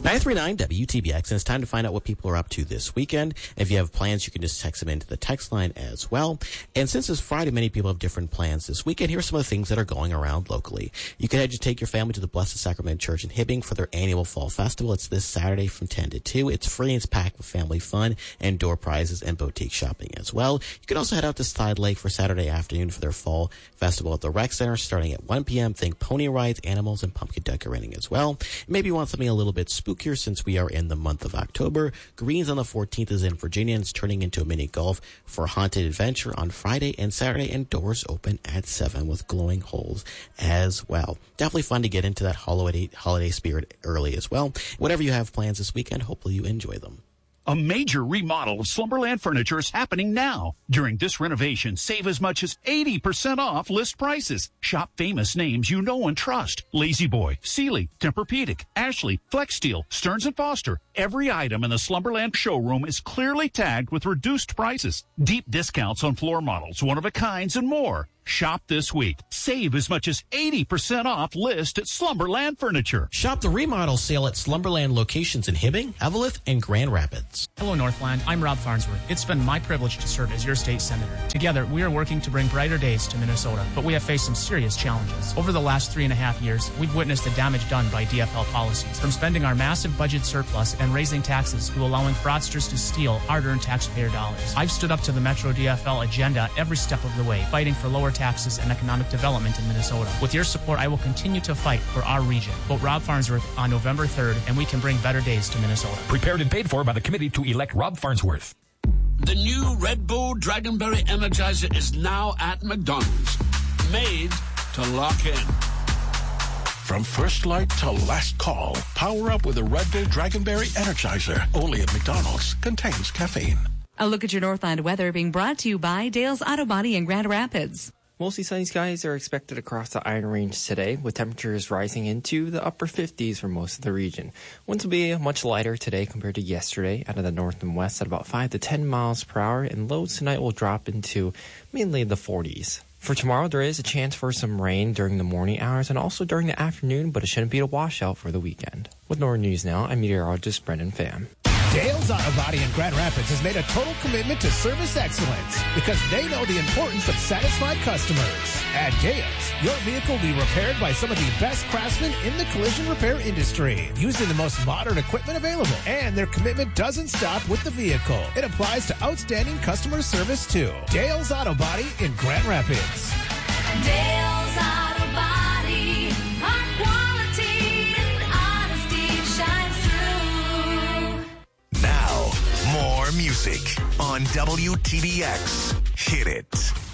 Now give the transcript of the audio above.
939 WTBX, and it's time to find out what people are up to this weekend. If you have plans, you can just text them into the text line as well. And since it's Friday, many people have different plans this weekend. Here are some of the things that are going around locally. You can head to take your family to the Blessed Sacrament Church in Hibbing for their annual fall festival. It's this Saturday from 10 to 2. It's free and it's packed with family fun and door prizes and boutique shopping as well. You can also head out to Slide Lake for Saturday afternoon for their fall festival at the Rec Center starting at 1 p.m. Think pony rides, animals, and pumpkin decorating as well. Maybe you want something a little bit spookier since we are in the month of October. Greens on the 14th is in Virginia, and it's turning into a mini golf for Haunted Adventure on Friday and Saturday, and doors open at 7 with glowing holes as well. Definitely fun to get into that holiday spirit early as well. Whatever you have plans this weekend, hopefully you enjoy them. A major remodel of Slumberland Furniture is happening now. During this renovation, save as much as 80% off list prices. Shop famous names you know and trust. Lazy Boy, Sealy, Tempur-Pedic, Ashley, Flex Steel, Stearns & Foster. Every item in the Slumberland showroom is clearly tagged with reduced prices. Deep discounts on floor models, one-of-a-kinds, and more. Shop this week. Save as much as 80% off list at Slumberland Furniture. Shop the remodel sale at Slumberland locations in Hibbing, Eveleth, and Grand Rapids. Hello, Northland. I'm Rob Farnsworth. It's been my privilege to serve as your state senator. Together, we are working to bring brighter days to Minnesota, but we have faced some serious challenges. Over the last 3.5 years, we've witnessed the damage done by DFL policies, from spending our massive budget surplus and raising taxes to allowing fraudsters to steal hard-earned taxpayer dollars. I've stood up to the Metro DFL agenda every step of the way, fighting for lower taxes and economic development in Minnesota. With your support, I will continue to fight for our region. Vote Rob Farnsworth on November 3rd, and we can bring better days to Minnesota. Prepared and paid for by the committee to elect Rob Farnsworth. The new Red Bull Dragonberry Energizer is now at McDonald's. Made to lock in. From first light to last call, power up with a Red Bull Dragonberry Energizer. Only at McDonald's. Contains caffeine. A look at your Northland weather being brought to you by Dale's Auto Body in Grand Rapids. Mostly sunny skies are expected across the Iron Range today, with temperatures rising into the upper 50s for most of the region. Winds will be much lighter today compared to yesterday out of the north and west at about 5 to 10 miles per hour, and lows tonight will drop into mainly the 40s. For tomorrow, there is a chance for some rain during the morning hours and also during the afternoon, but it shouldn't be a washout for the weekend. With Northern News Now, I'm meteorologist Brendan Pham. Dale's Auto Body in Grand Rapids has made a total commitment to service excellence because they know the importance of satisfied customers. At Dale's, your vehicle will be repaired by some of the best craftsmen in the collision repair industry, using the most modern equipment available. And their commitment doesn't stop with the vehicle. It applies to outstanding customer service, too. Dale's Auto Body in Grand Rapids. Dale's Auto Body, our quality and honesty shines through. Now, more music on WTBX. Hit it.